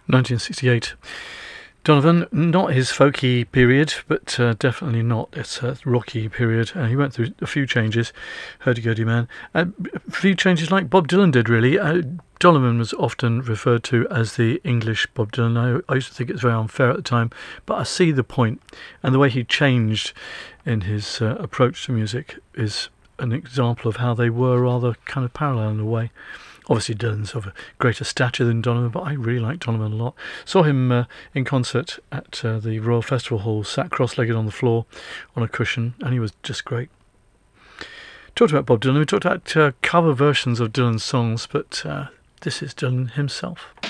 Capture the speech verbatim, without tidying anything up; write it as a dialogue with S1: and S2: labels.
S1: nineteen sixty-eight. Donovan, not his folky period, but uh, definitely not its uh, rocky period. Uh, he went through a few changes, hurdy-gurdy man. Uh, a few changes like Bob Dylan did, really. Uh, Donovan was often referred to as the English Bob Dylan. I, I used to think it was very unfair at the time, but I see the point, and the way he changed in his uh, approach to music is an example of how they were rather kind of parallel in a way. Obviously, Dylan's of a greater stature than Donovan, but I really like Donovan a lot. Saw him uh, in concert at uh, the Royal Festival Hall, sat cross-legged on the floor on a cushion, and he was just great. Talked about Bob Dylan, we talked about uh, cover versions of Dylan's songs, but uh, this is Dylan himself.